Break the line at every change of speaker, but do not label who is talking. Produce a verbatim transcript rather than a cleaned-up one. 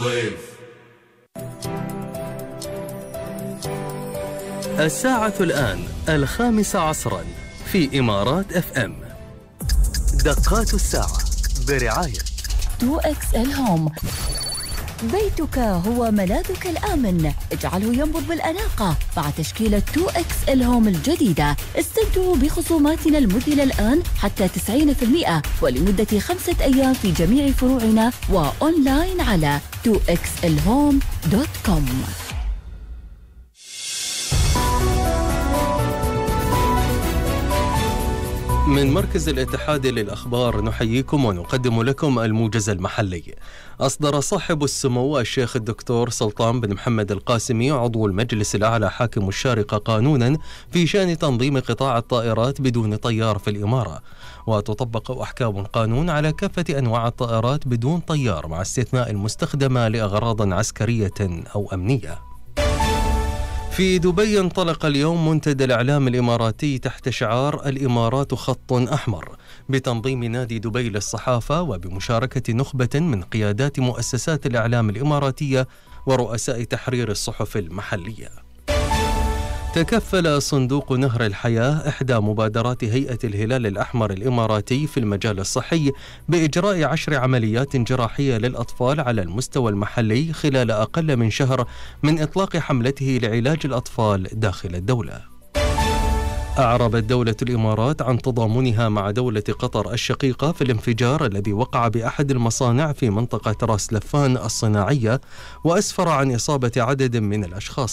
الصيف.
الساعة الآن الخامسة عصرا في إمارات اف ام. دقات الساعة برعاية
تو إكس إل هوم. بيتك هو ملاذك الآمن، اجعله ينبض بالأناقة مع تشكيلة تو إكس إل هوم الجديدة. استمتعوا بخصوماتنا المذهلة الآن حتى تسعين بالمئة ولمدة خمسة أيام في جميع فروعنا وأونلاين على تو إكس إل هوم دوت كوم.
من مركز الاتحاد للأخبار نحييكم ونقدم لكم الموجز المحلي. أصدر صاحب السمو الشيخ الدكتور سلطان بن محمد القاسمي عضو المجلس الأعلى حاكم الشارقة قانونا في شأن تنظيم قطاع الطائرات بدون طيار في الإمارة، وتطبق أحكام القانون على كافة أنواع الطائرات بدون طيار مع استثناء المستخدمة لأغراض عسكرية أو أمنية. في دبي انطلق اليوم منتدى الإعلام الإماراتي تحت شعار الإمارات خط أحمر بتنظيم نادي دبي للصحافة وبمشاركة نخبة من قيادات مؤسسات الإعلام الإماراتية ورؤساء تحرير الصحف المحلية. تكفل صندوق نهر الحياة إحدى مبادرات هيئة الهلال الأحمر الإماراتي في المجال الصحي بإجراء عشر عمليات جراحية للأطفال على المستوى المحلي خلال أقل من شهر من إطلاق حملته لعلاج الأطفال داخل الدولة. أعربت دولة الإمارات عن تضامنها مع دولة قطر الشقيقة في الانفجار الذي وقع بأحد المصانع في منطقة راس لفان الصناعية، وأسفر عن إصابة عدد من الأشخاص.